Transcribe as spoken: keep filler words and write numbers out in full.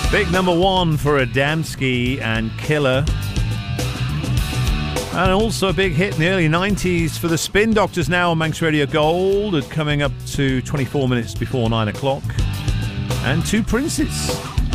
Big number one for Adamski and Killer. And also a big hit in the early nineties for the Spin Doctors, now on Manx Radio Gold, at coming up to twenty-four minutes before nine o'clock. And Two Princes.